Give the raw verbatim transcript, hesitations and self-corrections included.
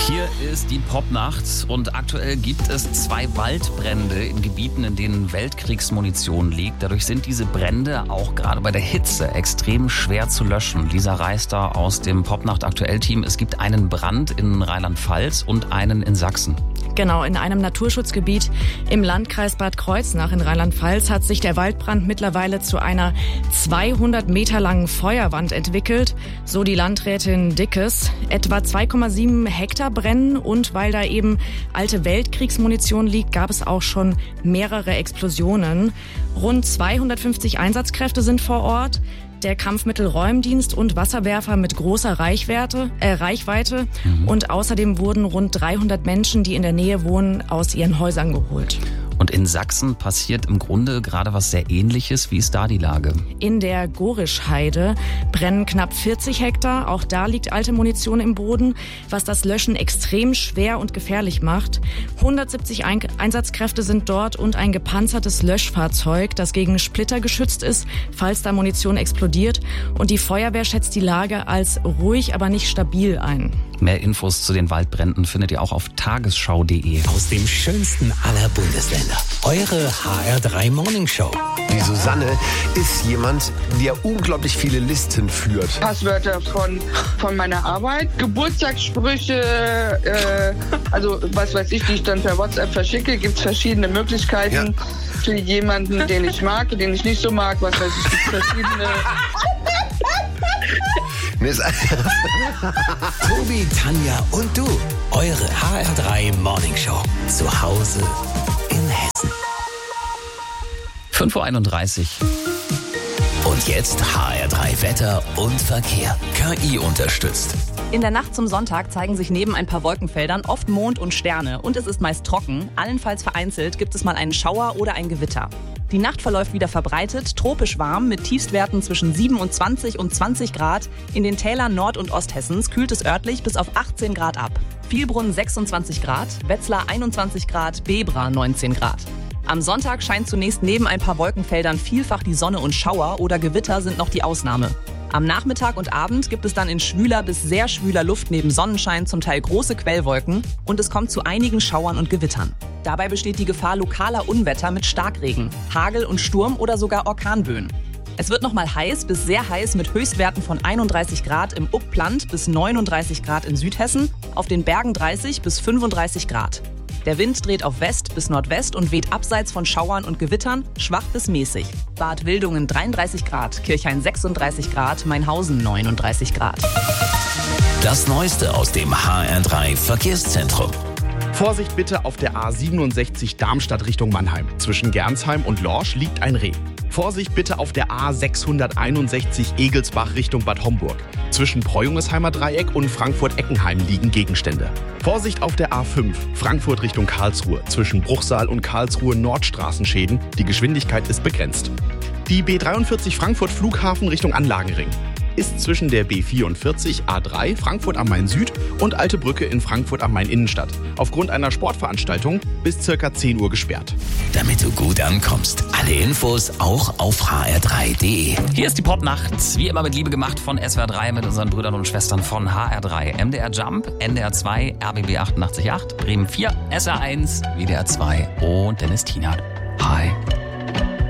Hier ist die Popnacht und aktuell gibt es zwei Waldbrände in Gebieten, in denen Weltkriegsmunition liegt. Dadurch sind diese Brände auch gerade bei der Hitze extrem schwer zu löschen. Lisa Reister aus dem Popnacht Aktuell-Team. Es gibt einen Brand in Rheinland-Pfalz und einen in Sachsen. Genau, in einem Naturschutzgebiet im Landkreis Bad Kreuznach in Rheinland-Pfalz hat sich der Waldbrand mittlerweile zu einer zweihundert Meter langen Feuerwand entwickelt, so die Landrätin Dickes. Etwa zwei Komma sieben Hektar brennen und weil da eben alte Weltkriegsmunition liegt, gab es auch schon mehrere Explosionen. Rund zweihundertfünfzig Einsatzkräfte sind vor Ort. Der Kampfmittelräumdienst und Wasserwerfer mit großer Reichweite, äh, Reichweite. Mhm. Und außerdem wurden rund dreihundert Menschen, die in der Nähe wohnen, aus ihren Häusern geholt. Und in Sachsen passiert im Grunde gerade was sehr Ähnliches. Wie ist da die Lage? In der Gorischheide brennen knapp vierzig Hektar. Auch da liegt alte Munition im Boden, was das Löschen extrem schwer und gefährlich macht. hundertsiebzig Einsatzkräfte sind dort und ein gepanzertes Löschfahrzeug, das gegen Splitter geschützt ist, falls da Munition explodiert. Und die Feuerwehr schätzt die Lage als ruhig, aber nicht stabil ein. Mehr Infos zu den Waldbränden findet ihr auch auf tagesschau punkt de. Aus dem schönsten aller Bundesländer. Eure H R drei Morning Show. Die Susanne ist jemand, der unglaublich viele Listen führt. Passwörter von, von meiner Arbeit, Geburtstagssprüche, äh, also was weiß ich, die ich dann per WhatsApp verschicke. Gibt es verschiedene Möglichkeiten ja. für jemanden, den ich mag, den ich nicht so mag. Was weiß ich, gibt verschiedene... Tobi, Tanja und du. Eure H R drei Morning Show. Zu Hause in Hessen. fünf Uhr einunddreißig. Und jetzt H R drei Wetter und Verkehr. K I unterstützt. In der Nacht zum Sonntag zeigen sich neben ein paar Wolkenfeldern oft Mond und Sterne. Und es ist meist trocken. Allenfalls vereinzelt gibt es mal einen Schauer oder ein Gewitter. Die Nacht verläuft wieder verbreitet, tropisch warm mit Tiefstwerten zwischen siebenundzwanzig und zwanzig Grad. In den Tälern Nord- und Osthessens kühlt es örtlich bis auf achtzehn Grad ab. Vielbrunn sechsundzwanzig Grad, Wetzlar einundzwanzig Grad, Bebra neunzehn Grad. Am Sonntag scheint zunächst neben ein paar Wolkenfeldern vielfach die Sonne und Schauer oder Gewitter sind noch die Ausnahme. Am Nachmittag und Abend gibt es dann in schwüler bis sehr schwüler Luft neben Sonnenschein zum Teil große Quellwolken und es kommt zu einigen Schauern und Gewittern. Dabei besteht die Gefahr lokaler Unwetter mit Starkregen, Hagel und Sturm oder sogar Orkanböen. Es wird nochmal heiß bis sehr heiß mit Höchstwerten von einunddreißig Grad im Upland bis neununddreißig Grad in Südhessen, auf den Bergen dreißig bis fünfunddreißig Grad. Der Wind dreht auf West bis Nordwest und weht abseits von Schauern und Gewittern schwach bis mäßig. Bad Wildungen dreiunddreißig Grad, Kirchhain sechsunddreißig Grad, Mainhausen neununddreißig Grad. Das Neueste aus dem H R drei Verkehrszentrum. Vorsicht bitte auf der A siebenundsechzig Darmstadt Richtung Mannheim. Zwischen Gernsheim und Lorsch liegt ein Reh. Vorsicht bitte auf der A sechshunderteinundsechzig Egelsbach Richtung Bad Homburg. Zwischen Preuungesheimer Dreieck und Frankfurt-Eckenheim liegen Gegenstände. Vorsicht auf der A fünf, Frankfurt Richtung Karlsruhe. Zwischen Bruchsal und Karlsruhe Nordstraßenschäden. Die Geschwindigkeit ist begrenzt. Die B dreiundvierzig Frankfurt Flughafen Richtung Anlagenring ist zwischen der B vierundvierzig A drei Frankfurt am Main Süd und Alte Brücke in Frankfurt am Main Innenstadt aufgrund einer Sportveranstaltung bis circa zehn Uhr gesperrt. Damit du gut ankommst. Alle Infos auch auf h r drei punkt de. Hier ist die Popnacht, wie immer mit Liebe gemacht von S W R drei mit unseren Brüdern und Schwestern von H R drei. M D R Jump, N D R zwei, R B B achtundachtzig Komma acht, Bremen vier, S R eins, W D R zwei und Dennis Tienert. Hi.